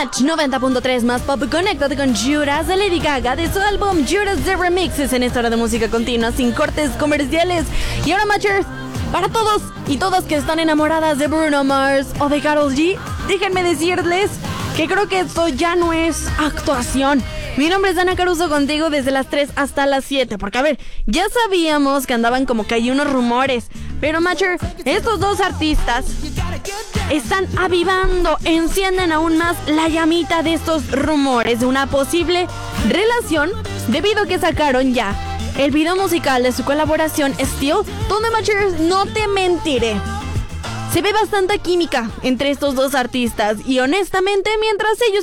Match 90.3 más pop. Conéctate con Judas de Lady Gaga de su álbum Judas The Remixes en esta hora de música continua sin cortes comerciales. Y ahora, Matchers, para todos y todas que están enamoradas de Bruno Mars o de Karol G, déjenme decirles que creo que esto ya no es actuación. Mi nombre es Ana Caruso, contigo desde las 3 hasta las 7. Porque, a ver, ya sabíamos que andaban como que hay unos rumores. Pero, Matcher, estos dos artistas están avivando, encienden aún más la llamita de estos rumores de una posible relación, debido a que sacaron ya el video musical de su colaboración Still, donde, Matcher, no te mentiré, se ve bastante química entre estos dos artistas y honestamente mientras ellos